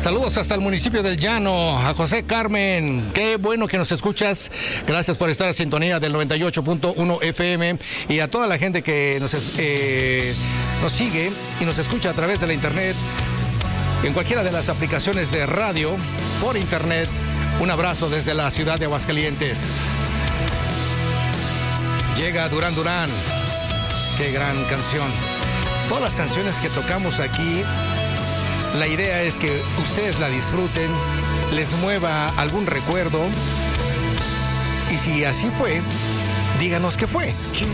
Saludos hasta el municipio del Llano, a José Carmen. Qué bueno que nos escuchas. Gracias por estar en sintonía del 98.1 FM y a toda la gente que nos sigue y nos escucha a través de la internet, en cualquiera de las aplicaciones de radio, por internet. Un abrazo desde la ciudad de Aguascalientes. Llega Durán Durán. Qué gran canción. Todas las canciones que tocamos aquí, la idea es que ustedes la disfruten, les mueva algún recuerdo. Y si así fue, díganos qué fue. ¿Quién